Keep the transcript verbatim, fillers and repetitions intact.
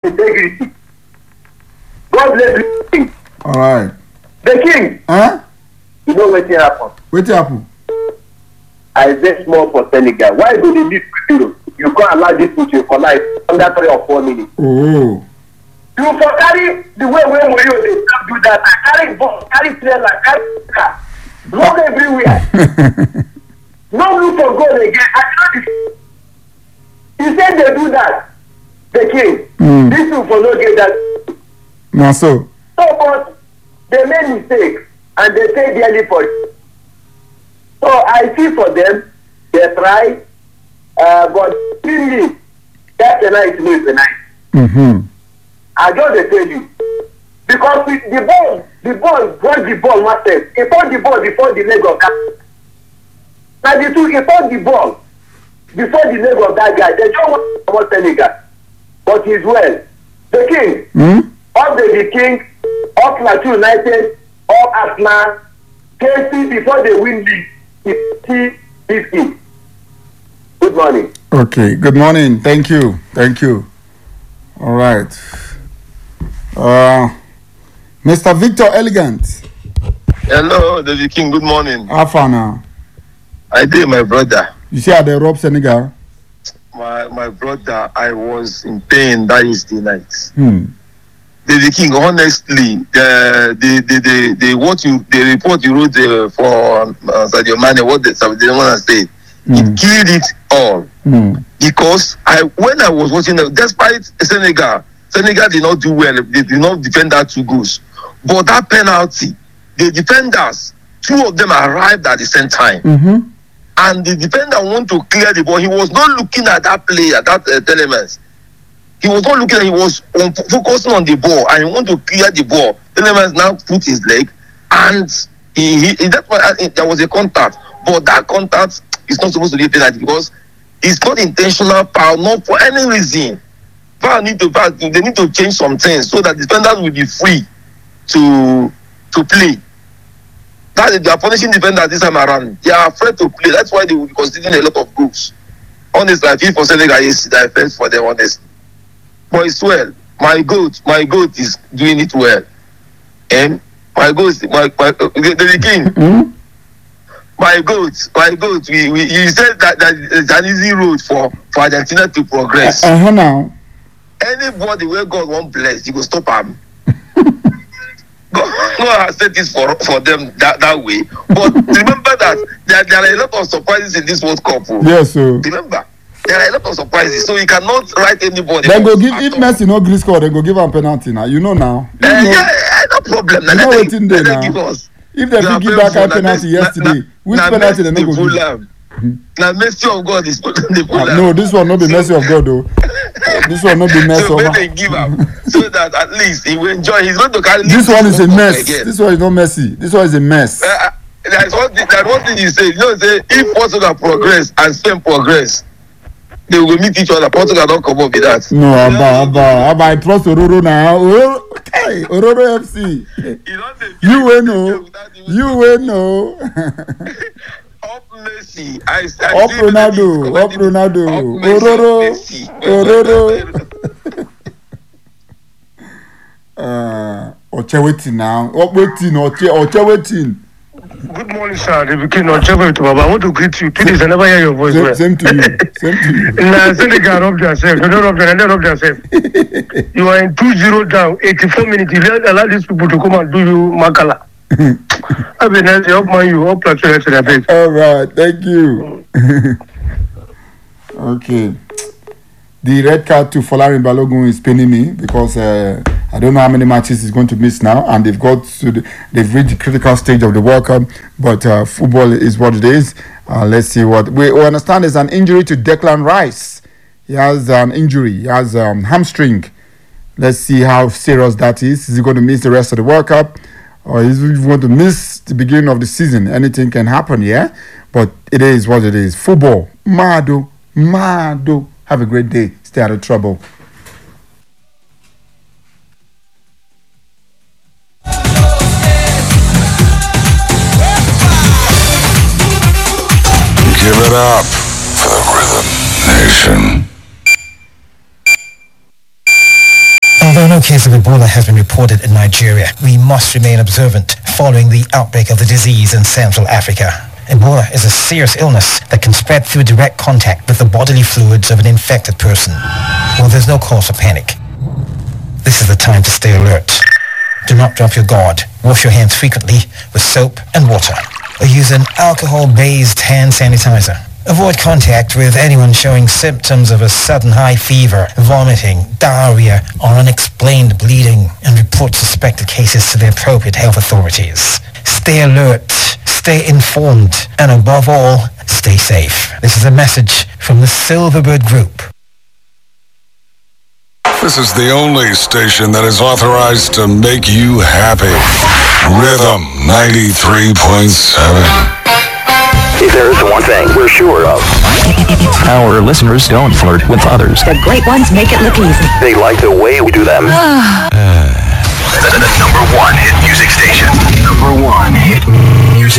integrity. God bless the king. All right. The king. Huh? You know wetin happen? Wetin happen? I dey small for Senegal. Why do they leave Europe? You can't allow this to for life under three or four minutes. Oh. You for carry the way wey Mourinho dey stop do that. I carry ball, carry trailer, carry car, block everywhere. No look for goal again. I know this. He said they do that. The king. Mm. This one for no get that. Na so. So but they made mistake and they pay dearly for it. So I feel for them. They try, uh, but really, that tonight is no tonight. Mm-hmm. I just dey tell you because with the ball, the ball brought the ball one step. He put the ball before the leg of that. Na the two he put the ball before the leg of that guy. They just want to want Senegal, but he's well. The king, Mm? up the, the king, up Plateau United, up Arsenal, K C before they win league. It's fifty. Good morning. Okay. Good morning. Thank you. Thank you. All right. Uh, Mister Victor Elegant. Hello, David King. Good morning. How far now? I did, my brother. You see how they rob Senegal? My my brother, I was in pain that is the night. Hmm. David King, honestly, the the the the, the what you the report you wrote uh, for uh, Sadio Mane, what the Sadio Mane said, Mm. it killed it all. Hmm. Because I when I was watching, despite Senegal, Senegal did not do well. They did not defend that two goals, but that penalty, the defenders, two of them arrived at the same time. Mm-hmm. And the defender wanted to clear the ball. He was not looking at that player, that uh, Telemans. He was not looking at he was on, focusing on the ball and he wanted to clear the ball. Telemans now put his leg and he, he that's why I, there was a contact. But that contact is not supposed to be a penalty because it's not intentional foul, not for any reason. VAR need to VAR, they need to change some things so that defenders will be free to to play. That is, they are punishing defenders this time around. They are afraid to play. That's why they will be conceding a lot of goals. Honestly, I feel for Senegal is the effect for them, honestly. But it's well. My goat, my goat is doing it well. And my goat, my, my uh, the, the king. Mm? My goat, my goat. We, we, you said that, that it's an easy road for, for Argentina to progress. Uh-huh now. Anybody where God won't bless, you go stop him. God, God has said this for for them that, that way. But remember that there, there are a lot of surprises in this World Cup. Oh. Yes, sir. Remember, there are a lot of surprises, so you cannot write anybody. They go off give at if all. Messi no green score, they go give am penalty now. You know now. You Uh, know, yeah, yeah, no problem. you know Let wetin them, dey let them now. give us. If they Na fit give that kind painful, na penalty Messi- na- yesterday, na- which na penalty they Messi no go dey full give? am. Na mercy of God is the full Ah, am. no, this one no be mercy of God though. This one no be mercy So of when they God. give am, so that at least he will enjoy. He's going to carry. This one is a World Cup mess. again. This one is not messy. This one is a mess. Uh, uh, there's one thing. There's one thing you say. You know, say if Portugal progress and Spain progress, they will meet each other. Portugal don't come up with that. No, Abba, Abba, Abba, I trust Ororo now. Ororo, hey, Ororo F C. You don't say You will know. You will know. Up Messi. I, I Up see Ronaldo. Messi Up Ronaldo. Up Messi, Ororo. Messi. Ororo. Uh, Oche waiting now. Up waiting. Oche, Oche waiting. Good morning, sir. The beginning of Chevrolet to Baba. I want to greet you. Two days I never hear your voice. Same, well. same to you. Same to you. Nah, Senegal rub themselves. They don't rub them. They rub themselves. You are in two zero down, eighty-four minutes. You let allow these people to come and do you makala. I mean, I help man you. Up Plateau to their bed. All right. Thank you. Okay. The red card to Folarin Balogun is paining me because uh, I don't know how many matches he's going to miss now, and they've got to the, they've reached the critical stage of the World Cup. But uh, football is what it is. Uh, let's see what we, we understand. There's an injury to Declan Rice. He has an injury. He has um, hamstring. Let's see how serious that is. Is he going to miss the rest of the World Cup, or is he going to miss the beginning of the season? Anything can happen, yeah. But it is what it is. Football, mado, mado. Have a great day. Stay out of trouble. Give it up for the Rhythm Nation. no case of Ebola has been reported in Nigeria. We must remain observant following the outbreak of the disease in Central Africa. Ebola is a serious illness that can spread through direct contact with the bodily fluids of an infected person. Well, there's no cause for panic. This is the time to stay alert. Do not drop your guard. Wash your hands frequently with soap and water, or use an alcohol-based hand sanitizer. Avoid contact with anyone showing symptoms of a sudden high fever, vomiting, diarrhea, or unexplained bleeding, and report suspected cases to the appropriate health authorities. Stay alert, stay informed, and above all, stay safe. This is a message from the Silverbird Group. This is the only station that is authorized to make you happy. Rhythm ninety-three point seven. If there is one thing we're sure of, our listeners don't flirt with others. The great ones make it look easy. They like the way we do them. uh. The number one hit music station.